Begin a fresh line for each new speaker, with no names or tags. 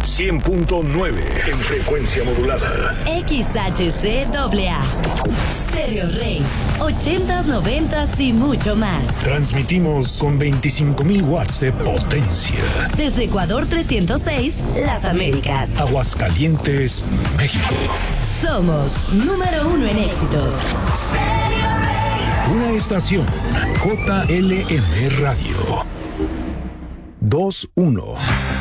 100.9 en frecuencia modulada.
XHCAA. Stereo Rey. 80s, 90s y mucho más.
Transmitimos con 25,000 watts de potencia.
Desde Ecuador 306, Las Américas.
Aguascalientes, México.
Somos número 1 en éxitos.
Una estación JLM Radio. 2-1.